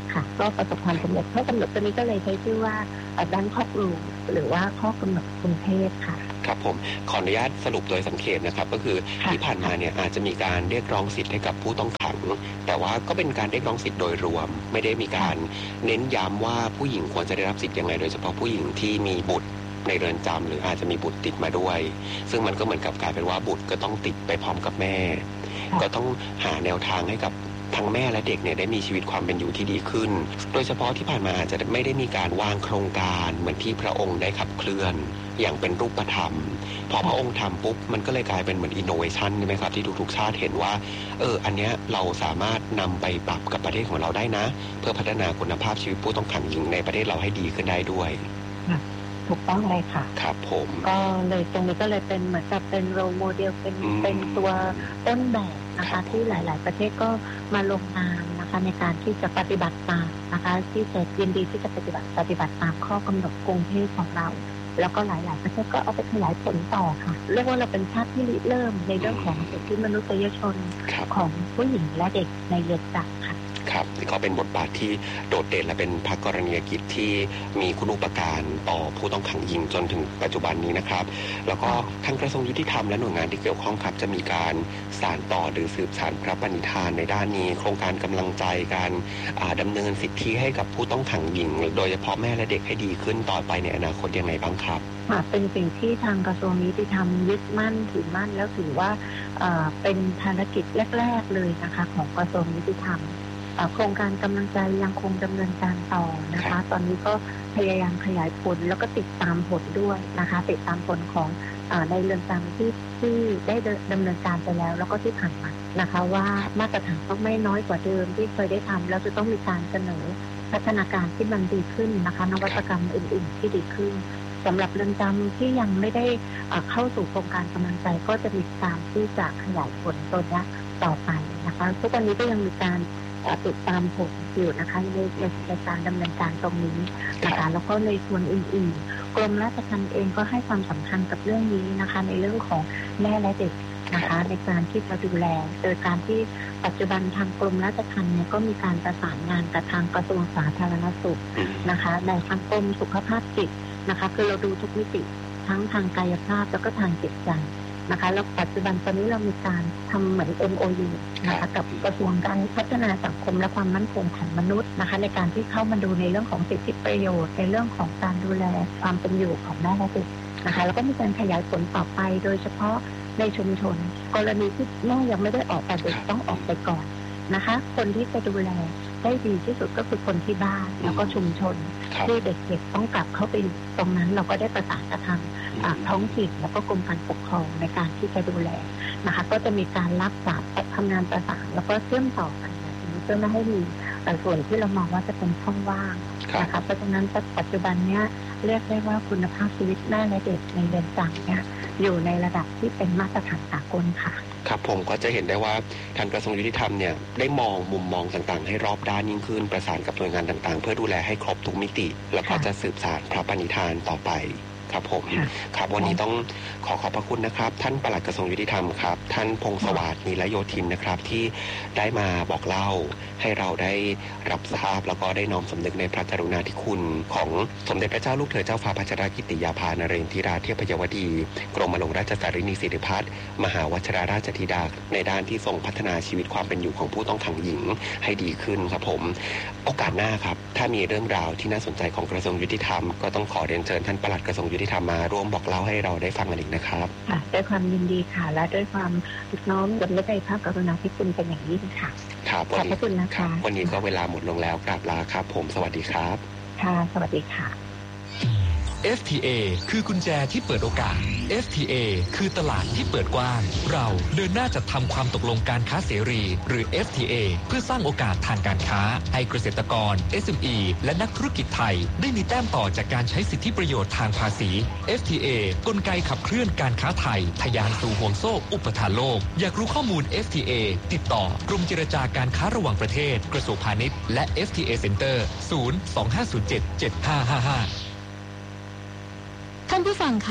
ค่ะก็ประสบความสำเร็จข้อกำหนดตัวนี้ก็เลยใช้ชื่อว่าแบงคอกรูลหรือว่าข้อกำหนดกรุงเทพค่ะครับผมขออนุญาตสรุปโดยสังเขปนะครับก็คือที่ผ่านมาเนี่ยอาจจะมีการเรียกร้องสิทธิ์ให้กับผู้ต้องขังแต่ว่าก็เป็นการเรียกร้องสิทธิ์โดยรวมไม่ได้มีการเน้นย้ำว่าผู้หญิงควรจะได้รับสิทธิ์ยังไงโดยเฉพาะผู้หญิงที่มีบุตรในเรือนจำหรืออาจจะมีบุตรติดมาด้วยซึ่งมันก็เหมือนกับกลายเป็นว่าบุตรก็ต้องติดไปพร้อมกับแม่ก็ต้องหาแนวทางให้กับทั้งแม่และเด็กเนี่ยได้มีชีวิตความเป็นอยู่ที่ดีขึ้นโดยเฉพาะที่ผ่านมาอาจจะไม่ได้มีการวางโครงการเหมือนที่พระองค์ได้ขับเคลื่อนอย่างเป็นรูปธรรมพอพระองค์ทำปุ๊บมันก็เลยกลายเป็นเหมือนอินโนเวชันใช่ไหมครับที่ทุกๆชาติเห็นว่าเอออันเนี้ยเราสามารถนำไปปรับกับประเทศของเราได้นะเพื่อพัฒนาคุณภาพชีวิตผู้ต้องขังหญิงในประเทศเราให้ดีขึ้นได้ด้วยถูกต้องเลยค่ะครับผมก็เลยตรงนี้ก็เลยเป็นเหมือนกับเป็นโรลโมเดลเป็นเป็นตัวต้นแบบนะคะที่หลายๆประเทศก็มาลงนามนะคะในการที่จะปฏิบัติตามนะคะที่จะยินดีที่จะปฏิบัติปฏิบัติตามข้อกำหนดกรุงเทพของเราแล้วก็หลายๆประเทศก็เอาไปขยายผลต่อค่ะเรียกว่าเราเป็นชาติที่ริเริ่มในเรื่องของสิทธิมนุษยชนของผู้หญิงและเด็กในเรือนจำค่ะครับก็เป็นบทบาทที่โดดเด่นและเป็นพระกรณียกิจที่มีคุณูปการต่อผู้ต้องขังหญิงจนถึงปัจจุบันนี้นะครับแล้วก็ทางกระทรวงยุติธรรมและหน่วยงานที่เกี่ยวข้องครับจะมีการสานต่อหรือสืบสานพระปณิธานในด้านนี้โครงการกำลังใจการดำเนินสิทธิให้กับผู้ต้องขังหญิงโดยเฉพาะแม่และเด็กให้ดีขึ้นต่อไปในอนาคตยังไงบ้างครับเป็นสิ่งที่ทางกระทรวงยุติธรรมยึดมั่นถือมั่นแล้วถือว่าเป็นภารกิจแรกๆเลยนะคะของกระทรวงยุติธรรมโครงการกำลังใจยังคงดำเนินการต่อนะคะตอนนี้ก็พยายามขยายผลแล้วก็ติดตามผลด้วยนะคะติดตามผลของในเรือนจำที่ที่ได้ดำเนินการไปแล้วแล้วก็ที่ผ่านมานะคะว่ามาตรฐานต้องไม่น้อยกว่าเดิมที่เคยได้ทำแล้วจะต้องมีการเสนอพัฒนาการที่มันดีขึ้นนะคะนวัตกรรมอื่นๆที่ดีขึ้นสำหรับเรือนจำที่ยังไม่ได้เข้าสู่โครงการกำลังใจก็จะมีการที่จะขยายผลตัวนี้ต่อไปนะคะทุกวันนี้ก็ยังมีการติดตามผลอยู่นะคะในในการดำเนินการตรงนี้นะคะแล้วก็ในส่วนอื่นๆกรมราชทัณฑ์เองก็ให้ความสำคัญกับเรื่องนี้นะคะในเรื่องของแม่และเด็กนะคะในการที่จะดูแลโดยการที่ปัจจุบันทางกรมราชทัณฑ์เนี่ยก็มีการประสานงานกับทางกระทรวงสาธารณสุขนะคะในทางกรมสุขภาพจิตนะคะคือเราดูทุกมิติทั้งทางกายภาพแล้วก็ทางจิตใจนะคะแล้วปัจจุบันตอนนี้เรามีการทำเหมือน เอ็ม โอ ยู นะคะกับกระทรวงการพัฒนาสังคมและความมั่นคงของมนุษย์นะคะในการที่เข้ามาดูในเรื่องของสิทธิประโยชน์ในเรื่องของการดูแลความเป็นอยู่ของแม่และเด็กนะคะแล้วก็มีการขยายผลต่อไปโดยเฉพาะในชุมชนกรณีที่แม่ยังไม่ได้ออกแต่เด็กต้องออกไปก่อนนะคะคนที่จะดูแลได้ดีที่สุดก็คือคนที่บ้านแล้วก็ชุมชนที่เด็กๆต้องกลับเข้าไปตรงนั้นเราก็ได้ประสานกับทางท้องถิ่นแล้วก็กรมการปกครองในการที่จะดูแลนะคะก็จะมีการรับสารทำงานประสานแล้วก็เชื่อมต่อกันเพื่อไม่ให้มีส่วนที่เรามองว่าจะเป็นช่องว่างนะคะเพราะฉะนั้นปัจจุบันเนี้ยเรียกได้ว่าคุณภาพชีวิตแม่และเด็กในเรือนจำเนี่ยอยู่ในระดับที่เป็นมาตรฐานสากลค่ะครับผมก็จะเห็นได้ว่าทางกระทรวงยุติธรรมเนี่ยได้มองมุมมองต่างๆให้รอบด้านยิ่งขึ้นประสานกับหน่วยงานต่างๆเพื่อดูแลให้ครบทุกมิติแล้วก็จะสืบสานพระปณิธานต่อไปครับผมครับวันนี้ต้องขอขอบพระคุณนะครับท่านปลัดกระทรวงยุติธรรมครับท่านพงศวัสดิ์นิรโยธินนะครับที่ได้มาบอกเล่าให้เราได้รับทราบแล้วก็ได้น้อมสำนึกในพระกรุณาธิคุณของสมเด็จพระเจ้าลูกเธอเจ้าฟ้าพัชรกิติยาภานเรนทิราเทพยวดีกรมหลวงราชสารีนีสิริพัฒน์มหาวชิราราชธิดาในด้านที่ทรงพัฒนาชีวิตความเป็นอยู่ของผู้ต้องขังหญิงให้ดีขึ้นครับผมโอกาสหน้าครับถ้ามีเรื่องราวที่น่าสนใจของกระทรวงยุติธรรมก็ต้องขอเรียนเชิญท่านปลัดกระทรวงยุติธรรมมาร่วมบอกเล่าให้เราได้ฟังกันอีกนะครับค่ะด้วยความยินดีค่ะและด้วยความน้อมสำนึกในพระกรุณาธิคุณเป็นอย่างยิ่งค่ะครับขอบพระคุณนะคะวันนี้ก็เวลาหมดลงแล้วกราบลาครับผมสวัสดีครับค่ะสวัสดีค่ะเอฟ ที เอ คือกุญแจที่เปิดโอกาส เอฟ ที เอ คือตลาดที่เปิดกว้างเราเดินหน้าจัดทำความตกลงการค้าเสรีหรือ เอฟ ที เอ เพื่อสร้างโอกาสทางการค้าให้เกษตรกร เอส เอ็ม อี และนักธุรกิจไทยได้มีแต้มต่อจากการใช้สิทธิประโยชน์ทางภาษี เอฟ ที เอ กลไกขับเคลื่อนการค้าไทยทะยานสู่ห่วงโซ่อุปทานโลกอยากรู้ข้อมูล เอฟ ที เอ ติดต่อกรมเจรจาการค้าระหว่างประเทศกระทรวงพาณิชย์และ เอฟ ที เอ Center ศูนย์ สอง ห้า ศูนย์ เจ็ด เจ็ด ห้า ห้า ห้าท่านผู้ฟังคะ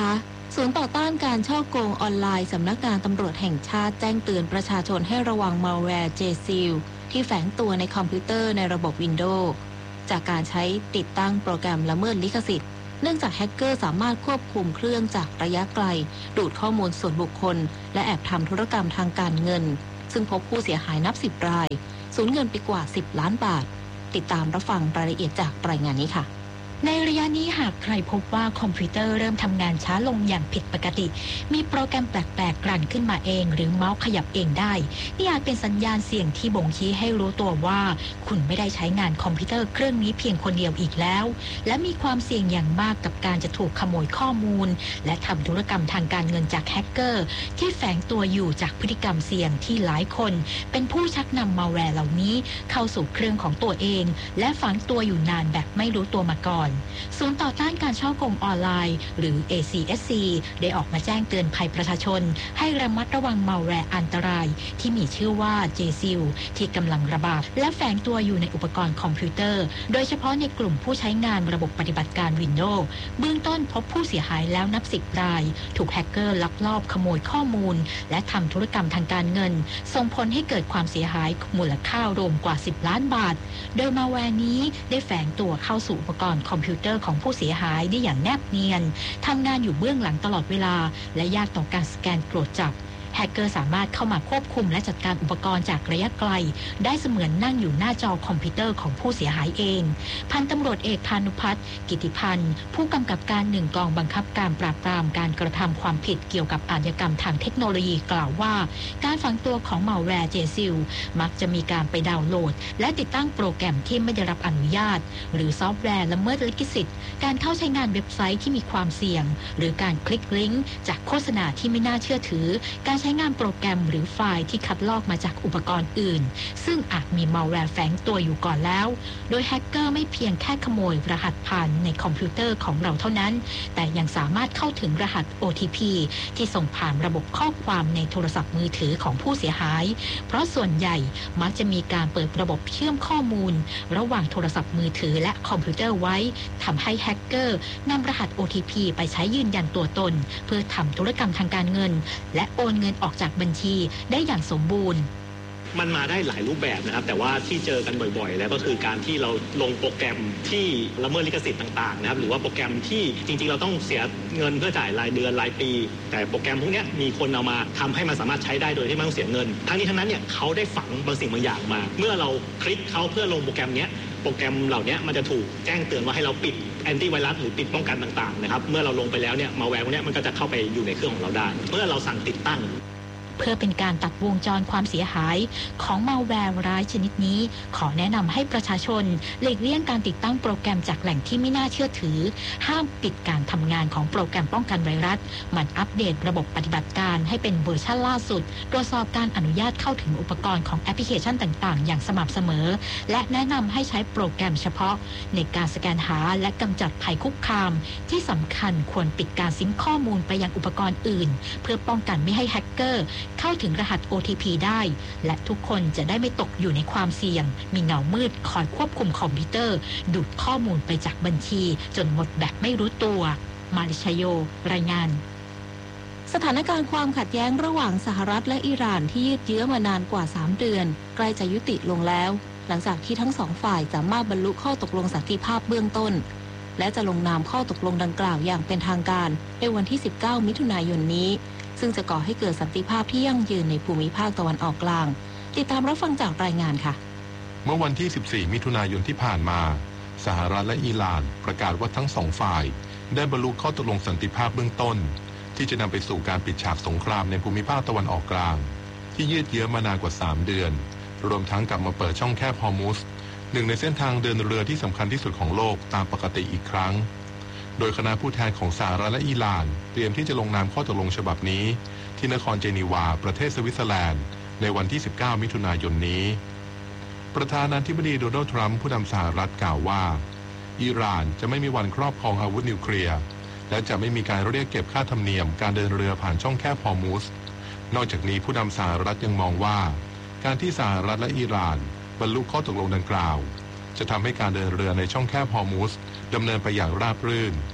ศูนย์ต่อต้านการฉ้อโกงออนไลน์สำนักงานตำรวจแห่งชาติแจ้งเตือนประชาชนให้ระวังมัลแวร์ เจ ซี แอล ที่แฝงตัวในคอมพิวเตอร์ในระบบ Windows จากการใช้ติดตั้งโปรแกรมละเมิดลิขสิทธิ์เนื่องจากแฮกเกอร์สามารถควบคุมเครื่องจากระยะไกลดูดข้อมูลส่วนบุคคลและแอบทำธุรกรรมทางการเงินซึ่งพบผู้เสียหายนับสิบรายสูญเงินไปกว่าสิบล้านบาทติดตามรับฟังรายละเอียดจากรายงานนี้ค่ะในระยะนี้หากใครพบว่าคอมพิวเตอร์เริ่มทำงานช้าลงอย่างผิดปกติมีโปรแกรมแปลกๆกลั่นขึ้นมาเองหรือเมาส์ขยับเองได้นี่อาจเป็นสัญญาณเสี่ยงที่บ่งชี้ให้รู้ตัวว่าคุณไม่ได้ใช้งานคอมพิวเตอร์เครื่องนี้เพียงคนเดียวอีกแล้วและมีความเสี่ยงอย่างมากกับการจะถูกขโมยข้อมูลและทำธุรกรรมทางการเงินจากแฮกเกอร์ที่แฝงตัวอยู่จากพฤติกรรมเสี่ยงที่หลายคนเป็นผู้ชักนำมัลแวร์เหล่านี้เข้าสู่เครื่องของตัวเองและฝังตัวอยู่นานแบบไม่รู้ตัวมาก่อนศูนย์ต่อต้านการฉ้อโกงออนไลน์หรือ เอ ซี เอส ซี ได้ออกมาแจ้งเตือนภัยประชาชนให้ระมัดระวังมัลแวร์อันตรายที่มีชื่อว่า เจ ซี แอล ที่กำลังระบาดและแฝงตัวอยู่ในอุปกรณ์คอมพิวเตอร์โดยเฉพาะในกลุ่มผู้ใช้งานระบบปฏิบัติการ Windows เบื้องต้นพบผู้เสียหายแล้วนับสิบรายถูกแฮกเกอร์ลักลอบขโมยข้อมูลและทำธุรกรรมทางการเงินส่งผลให้เกิดความเสียหายมูลค่ารวมกว่าสิบล้านบาทโดยมัลแวร์นี้ได้แฝงตัวเข้าสู่อุปกรณ์คอมพิวเตอร์ของผู้เสียหายได้อย่างแนบเนียนทำงานอยู่เบื้องหลังตลอดเวลาและยากต่อการสแกนตรวจจับแฮกเกอร์สามารถเข้ามาควบคุมและจัดการอุปกรณ์จากระยะไกลได้เสมือนนั่งอยู่หน้าจอคอมพิวเตอร์ของผู้เสียหายเองพันตำรวจเอกพานุพัฒน์กิติพันธ์ผู้กำกับการหนึ่งกองบังคับการปราบปรามการกระทำความผิดเกี่ยวกับอาชญากรรมทางเทคโนโลยีกล่าวว่าการฝังตัวของมัลแวร์ เจ ซี แอล มักจะมีการไปดาวน์โหลดและติดตั้งโปรแกรมที่ไม่ได้รับอนุญาตหรือซอฟต์แวร์ละเมิดลิขสิทธิ์การเข้าใช้งานเว็บไซต์ที่มีความเสี่ยงหรือการคลิกลิงก์จากโฆษณาที่ไม่น่าเชื่อถือการใช้งานโปรแกรมหรือไฟล์ที่คัดลอกมาจากอุปกรณ์อื่นซึ่งอาจมีมัลแวร์แฝงตัวอยู่ก่อนแล้วโดยแฮกเกอร์ไม่เพียงแค่ขโมยรหัสผ่านในคอมพิวเตอร์ของเราเท่านั้นแต่ยังสามารถเข้าถึงรหัส โอ ที พี ที่ส่งผ่านระบบข้อความในโทรศัพท์มือถือของผู้เสียหายเพราะส่วนใหญ่มักจะมีการเปิดระบบเชื่อมข้อมูลระหว่างโทรศัพท์มือถือและคอมพิวเตอร์ไว้ทำให้แฮกเกอร์นำรหัส โอ ที พี ไปใช้ยืนยันตัวตนเพื่อทำธุรกรรมทางการเงินและโอนเงินออกจากบัญชีได้อย่างสมบูรณ์มันมาได้หลายรูปแบบนะครับแต่ว่าที่เจอกันบ่อยๆแล้วก็คือการที่เราลงโปรแกรมที่ละเมิดลิขสิทธิ์ต่างๆนะครับหรือว่าโปรแกรมที่จริงๆเราต้องเสียเงินเพื่อจ่ายรายเดือนรายปีแต่โปรแกรมพวกนี้มีคนเอามาทำให้มันสามารถใช้ได้โดยที่ไม่ต้องเสียเงินทั้งนี้ทั้งนั้นเนี่ยเขาได้ฝังบางสิ่งบางอย่างมาเมื่อเราคลิกเขาเพื่อลงโปรแกรมนี้โปรแกรมเหล่านี้มันจะถูกแจ้งเตือนว่าให้เราปิดแอนตี้ไวรัสหรือปิดป้องกันต่างๆนะครับเมื่อเราลงไปแล้วเนี่ยมัลแวร์พวกนี้มันก็จะเข้าไปอยู่ในเครื่องของเราได้เมื่อเราสั่งติดตั้งเพื่อเป็นการตัดวงจรความเสียหายของมัลแวร์ร้ายชนิดนี้ขอแนะนำให้ประชาชนหลีกเลี่ยงการติดตั้งโปรแกรมจากแหล่งที่ไม่น่าเชื่อถือห้ามปิดการทำงานของโปรแกรมป้องกันไวรัสหมั่นอัปเดตระบบปฏิบัติการให้เป็นเวอร์ชันล่าสุดตรวจสอบการอนุญาตเข้าถึงอุปกรณ์ของแอปพลิเคชันต่างๆอย่างสม่ำเสมอและแนะนำให้ใช้โปรแกรมเฉพาะในการสแกนหาและกำจัดภัยคุกคามที่สำคัญควรปิดการซิงค์ข้อมูลไปยังอุปกรณ์อื่นเพื่อป้องกันไม่ให้แฮกเกอร์เข้าถึงรหัส โอ ที พี ได้และทุกคนจะได้ไม่ตกอยู่ในความเสี่ยงมีเงามืดคอยควบคุมคอมพิวเตอร์ดูดข้อมูลไปจากบัญชีจนหมดแบบไม่รู้ตัวมาริชโยรายงานสถานการณ์ความขัดแย้งระหว่างสหรัฐและอิหร่านที่ยืดเยื้อมานานกว่าสามเดือนใกล้จะยุติลงแล้วหลังจากที่ทั้งสองฝ่ายสามารถบรรลุข้อตกลงสันติภาพเบื้องต้นและจะลงนามข้อตกลงดังกล่าวอย่างเป็นทางการในวันที่สิบเก้ามิถุนายนนี้ซึ่งจะก่อให้เกิดสันติภาพที่ยั่งยืนในภูมิภาคตะวันออกกลางติดตามรับฟังจากรายงานค่ะเมื่อวันที่สิบสี่มิถุนายนที่ผ่านมาสหรัฐและอิหร่านประกาศว่าทั้งสองฝ่ายได้บรรลุข้อตกลงสันติภาพเบื้องต้นที่จะนำไปสู่การปิดฉากสงครามในภูมิภาคตะวันออกกลางที่ยืดเยื้อมานานกว่าสามเดือนรวมทั้งกลับมาเปิดช่องแคบฮอร์มุสหนึ่งในเส้นทางเดินเรือที่สำคัญที่สุดของโลกตามปกติอีกครั้งโดยคณะผู้แทนของสหรัฐและอิหร่านเตรียมที่จะลงนามข้อตกลงฉบับนี้ที่นครเจนีวาประเทศสวิตเซอร์แลนด์ในวันที่สิบเก้ามิถุนายนนี้ประธานาธิบดีโดนัลด์ทรัมป์ผู้นำสหรัฐกล่าวว่าอิหร่านจะไม่มีวันครอบครองอาวุธนิวเคลียร์และจะไม่มีการเรียกเก็บค่าธรรมเนียมการเดินเรือผ่านช่องแคบฮอร์มุสนอกจากนี้ผู้นำสหรัฐยังมองว่าการที่สหรัฐและอิหร่านบรรลุข้อตกลงดังกล่าวจะทำให้การเดินเรือในช่องแคบฮอร์มุสดำเนินไปอย่างราบรื่น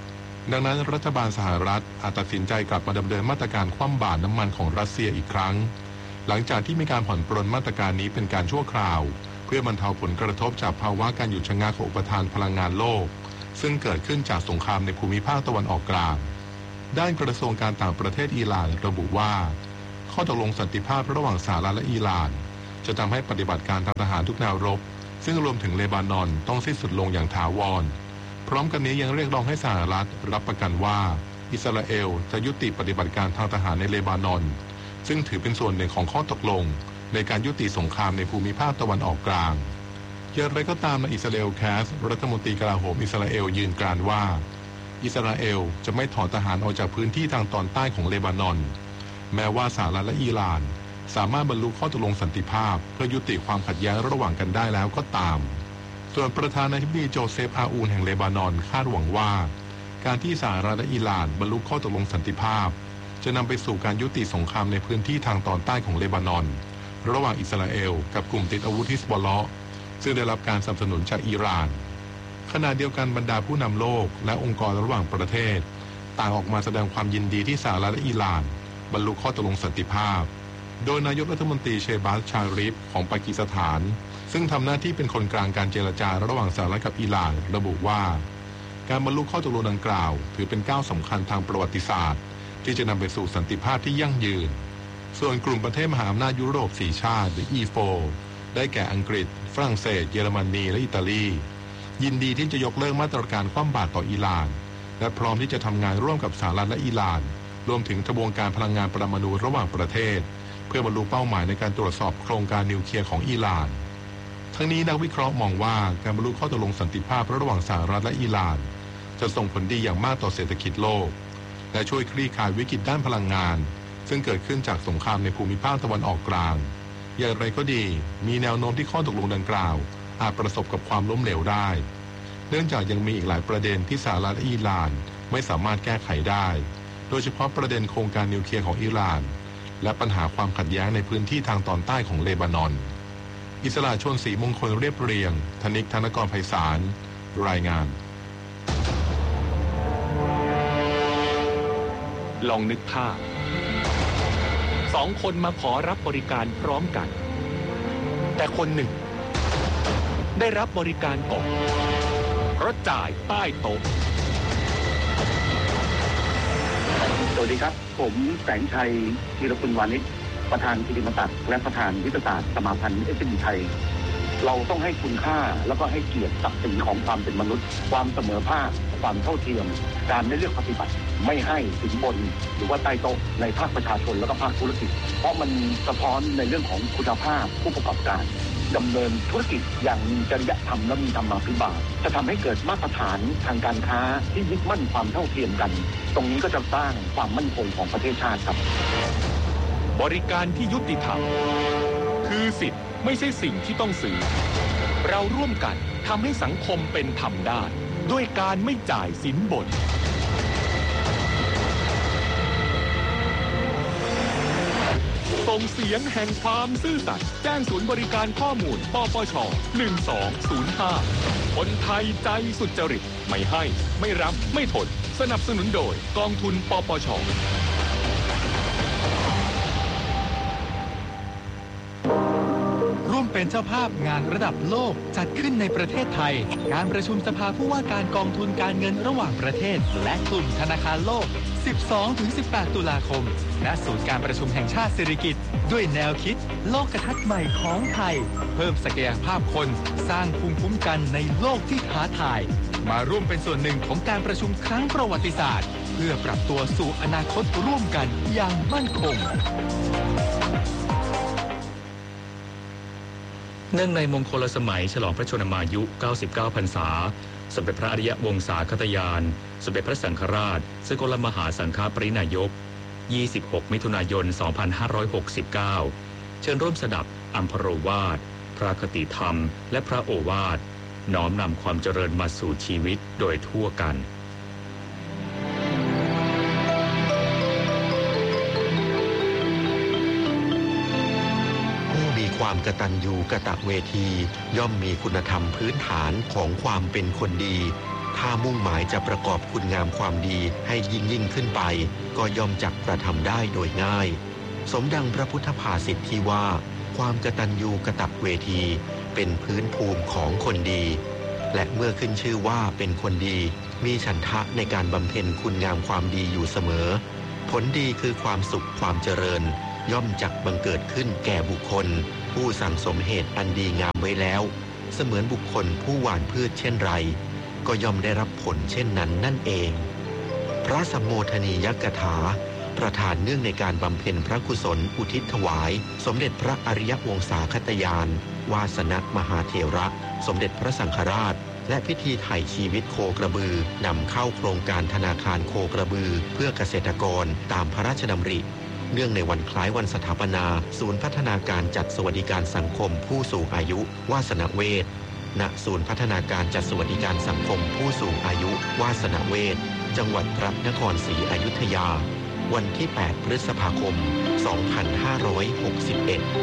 ดังนั้นรัฐบาลสหรัฐอาจตัดสินใจกลับมาดำเนินมาตรการคว่ำบาตรน้ำมันของรัสเซียอีกครั้งหลังจากที่มีการผ่อนปรนมาตรการนี้เป็นการชั่วคราวเพื่อบรรเทาผลกระทบจากภาวะการหยุดชะงักของอุปทานพลังงานโลกซึ่งเกิดขึ้นจากสงครามในภูมิภาคตะวันออกกลางด้านกระทรวงการต่างประเทศอิหร่านระบุว่าข้อตกลงสันติภาพระหว่างสหรัฐและอิหร่านจะทำให้ปฏิบัติการทางทหารทุกแนวรบซึ่งรวมถึงเลบานอนต้องสิ้นสุดลงอย่างถาวรพร้อมกันนี้ยังเรียกร้องให้สหรัฐรับประกันว่าอิสราเอลจะยุติปฏิบัติการทางทหารในเลบานอนซึ่งถือเป็นส่วนหนึ่งของข้อตกลงในการยุติสงครามในภูมิภาคตะวันออกกลางอย่างไรก็ตามนายอิสราเอลแคสรัฐมนตรีกลาโหมอิสราเอลยืนกรานว่าอิสราเอลจะไม่ถอนทหารออกจากพื้นที่ทางตอนใต้ของเลบานอนแม้ว่าสหรัฐและอิหร่านสามารถบรรลุข้อตกลงสันติภาพเพื่อยุติความขัดแย้งระหว่างกันได้แล้วก็ตามส่วนประธานาธิบดีโจเซฟอาอูนแห่งเลบานอนคาดหวังว่าการที่สหรัฐและอิหร่านบรรลุข้อตกลงสันติภาพจะนำไปสู่การยุติสงครามในพื้นที่ทางตอนใต้ของเลบานอนระหว่างอิสราเอลกับกลุ่มติดอาวุธฮิซบอลเลาะห์ซึ่งได้รับการสนับสนุนจากอิหร่านขณะเดียวกันบรรดาผู้นำโลกและองค์กรระหว่างประเทศต่างออกมาแสดงความยินดีที่สหรัฐและอิหร่านบรรลุข้อตกลงสันติภาพโดยนายกรัฐมนตรีเชบาสชาริฟของปากีสถานซึ่งทำหน้าที่เป็นคนกลางการเจรจาระหว่างสหรัฐกับอิหร่านระบุว่าการบรรลุข้อตกลงดังกล่าวถือเป็นก้าวสำคัญทางประวัติศาสตร์ที่จะนำไปสู่สันติภาพที่ยั่งยืนส่วนกลุ่มประเทศมหาอำนาจยุโรปสี่ชาติหรือ อี โฟร์ ได้แก่อังกฤษฝรั่งเศสเยอรมนีและอิตาลียินดีที่จะยกเลิกมาตรการคว่ำบาตรต่ออิหร่านและพร้อมที่จะทำงานร่วมกับสหรัฐและอิหร่านรวมถึงทบวงการพลังงานปรมาณูระหว่างประเทศเพื่อบรรลุเป้าหมายในการตรวจสอบโครงการนิวเคลียร์ของอิหร่านทั้งนี้นักวิเคราะห์มองว่าการบรรลุข้อตกลงสันติภาพระหว่างสหรัฐและอิหร่านจะส่งผลดีอย่างมากต่อเศรษฐกิจโลกและช่วยคลี่คลายวิกฤตด้านพลังงานซึ่งเกิดขึ้นจากสงครามในภูมิภาคตะวันออกกลางอย่างไรก็ดีมีแนวโน้มที่ข้อตกลงดังกล่าวอาจประสบกับความล้มเหลวได้เนื่องจากยังมีอีกหลายประเด็นที่สหรัฐและอิหร่านไม่สามารถแก้ไขได้โดยเฉพาะประเด็นโครงการนิวเคลียร์ของอิหร่านและปัญหาความขัดแย้งในพื้นที่ทางตอนใต้ของเลบานอนอิสระชนศรีมงคลเรียบเรียงธนิกธนกรไพศาลรายงานลองนึกภาพสองคนมาขอรับบริการพร้อมกันแต่คนหนึ่งได้รับบริการก่อนเพราะจ่ายใต้โต๊ะสวัสดีครับผมแสงชัยธีรคุณวานิชประธานกิติมศักดิ์และประธานวิทยาศาสตร์สมาพันธ์เอส เอ็ม ดี ไทยเราต้องให้คุณค่าแล้วก็ให้เกียรติศักดิ์ศรีของความเป็นมนุษย์ความเสมอภาคความเท่าเทียมการได้เลือกปฏิบัติไม่ให้สินบนหรือว่าใต้โต๊ะในภาคประชาชนและก็ภาคธุรกิจเพราะมันสะท้อนในเรื่องของคุณภาพผู้ประกอบการดำเนินธุรกิจอย่างมีจริยธรรมและมีธรรมาภิบาลจะทำให้เกิดมาตรฐานทางการค้าที่ยึดมั่นความเท่าเทียมกันตรงนี้ก็จะสร้างความมั่นคงของประเทศชาติครับบริการที่ยุติธรรมคือสิทธิ์ไม่ใช่สิ่งที่ต้องซื้อเราร่วมกันทำให้สังคมเป็นธรรมได้ด้วยการไม่จ่ายสินบนส่งเสียงแห่งความซื่อสัตย์แจ้งศูนย์บริการข้อมูลปปชหนึ่งสองศูนย์ห้าคนไทยใจสุจริตไม่ให้ไม่รับไม่ทนสนับสนุนโดยกองทุนปปชร่วมเป็นเจ้าภาพงานระดับโลกจัดขึ้นในประเทศไทยการประชุมสภาผู้ว่าการกองทุนการเงินระหว่างประเทศและกลุ่มธนาคารโลก สิบสองถึงสิบแปด ตุลาคมณศูนย์การประชุมแห่งชาติสิริกิติ์ด้วยแนวคิดโลกทัศน์ใหม่ของไทยเพิ่มศักยภาพคนสร้างภูมิคุ้มกันในโลกที่ท้าทายมาร่วมเป็นส่วนหนึ่งของการประชุมครั้งประวัติศาสตร์เพื่อปรับตัวสู่อนาคตร่วมกันอย่างมั่นคงเนื่องในมงคลสมัยฉลองพระชนมายุเก้าสิบเก้าพรรษาสมเด็จพระอริยวงศาคตยานสมเด็จพระสังฆราชสกลมหาสังฆปรินายกยี่สิบหกมิถุนายนสองพันห้าร้อยหกสิบเก้าเชิญร่วมสดับอัมพโรวาทพระคติธรรมและพระโอวาทน้อมนำความเจริญมาสู่ชีวิตโดยทั่วกันความกตัญญูกตเวทีย่อมมีคุณธรรมพื้นฐานของความเป็นคนดีถ้ามุ่งหมายจะประกอบคุณงามความดีให้ยิ่งยิ่งขึ้นไปก็ย่อมจักกระทำได้โดยง่ายสมดังพระพุทธภาษิตที่ว่าความกตัญญูกตเวทีเป็นพื้นภูมิของคนดีและเมื่อขึ้นชื่อว่าเป็นคนดีมีฉันทะในการบำเพ็ญคุณงามความดีอยู่เสมอผลดีคือความสุขความเจริญย่อมจักบังเกิดขึ้นแก่บุคคลผู้สั่งสมเหตุอันดีงามไว้แล้วเสมือนบุคคลผู้หว่านพืชเช่นไรก็ย่อมได้รับผลเช่นนั้นนั่นเองพระสัมโมทนียกถาประธานเนื่องในการบำเพ็ญพระกุศลอุทิศถวายสมเด็จพระอริยวงศาคตยานวาสนมหาเถระสมเด็จพระสังฆราชและพิธีไถ่ชีวิตโคกระบือนำเข้าโครงการธนาคารโคกระบือเพื่อเกษตรกรตามพระราชดำริเนื่องในวันคล้ายวันสถาปนาศูนย์พัฒนาการจัดสวัสดิการสังคมผู้สูงอายุวาสนเวชณศูนย์พัฒนาการจัดสวัสดิการสังคมผู้สูงอายุวาสนเวชจังหวัดพระนครศรีอยุธยาวันที่แปดพฤษภาคมสองพันห้าร้อยหกสิบเอ็ด